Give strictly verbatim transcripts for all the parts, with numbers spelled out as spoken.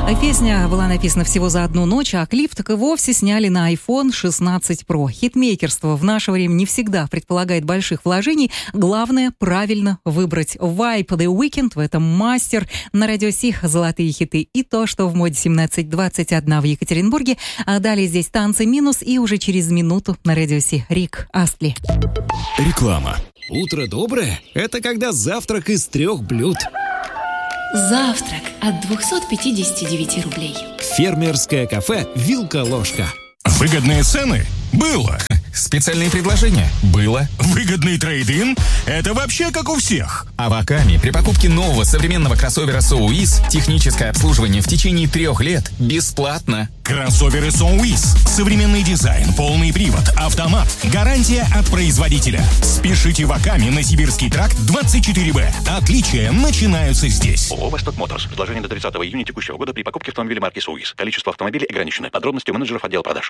Песня была написана всего за одну ночь, а клип так и вовсе сняли на айфон шестнадцать про. Хитмейкерство в наше время не всегда предполагает больших вложений. Главное — правильно выбрать вайб. The Weeknd в этом мастер. На радио Си золотые хиты и то, что в моде семнадцать двадцать один в Екатеринбурге. А далее здесь танцы минус, и уже через минуту на радио Си Рик Астли. Реклама. Утро доброе – это когда завтрак из трех блюд. Завтрак от двести пятьдесят девять рублей. Фермерское кафе «Вилка-ложка». Выгодные цены? Было. Специальные предложения? Было. Выгодный трейд-ин? Это вообще как у всех. А в Акаме при покупке нового современного кроссовера соуиз техническое обслуживание в течение трех лет бесплатно. Кроссоверы соуиз. Современный дизайн, полный привод, автомат. Гарантия от производителя. Спешите в Акаме на Сибирский тракт двадцать четыре бэ. Отличия начинаются здесь. ООО «Восток Моторс». Предложение до тридцатого июня текущего года при покупке автомобиля марки соуиз. Количество автомобилей ограничено. Подробности у менеджеров отдела продаж.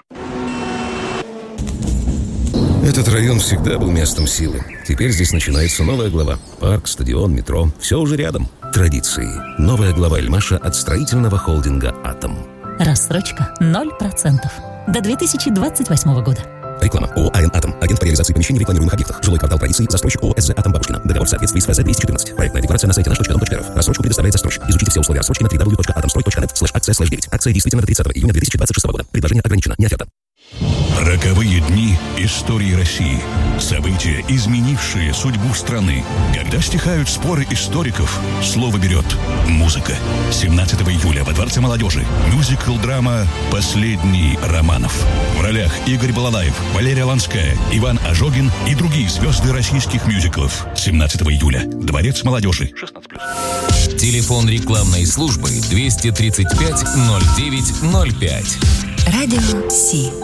Этот район всегда был местом силы. Теперь здесь начинается новая глава. Парк, стадион, метро. Все уже рядом. Традиции. Новая глава Эльмаша от строительного холдинга «Атом». Рассрочка ноль процентов. До две тысячи двадцать восьмого года. Реклама. ООО «АН Атом». Агент по реализации помещений в рекламируемых объектах. Жилой квартал традиций. Застройщик ООО «СЗ Атом Бабушкина». Договор в соответствии с ФЗ двести четырнадцать. Проектная декларация на сайте наш точка дом точка эр эф. Рассрочку предоставляет застройщик. Изучите все условия рассрочки на дабл ю дабл ю дабл ю точка атомстрой точка нет слэш акция слэш девять. Акция действительно до тридцатого июня две тысячи двадцать шестого года. Предложение ограничено. Не оферта. Роковые дни истории России. События, изменившие судьбу страны. Когда стихают споры историков, слово берет музыка. семнадцатого июля во Дворце молодежи мюзикл-драма «Последний Романов». В ролях Игорь Балалаев, Валерия Ланская, Иван Ожогин и другие звезды российских мюзиклов. семнадцатого июля. Дворец молодежи. шестнадцать плюс. Телефон рекламной службы двести тридцать пять ноль девять ноль пять. Радио Си.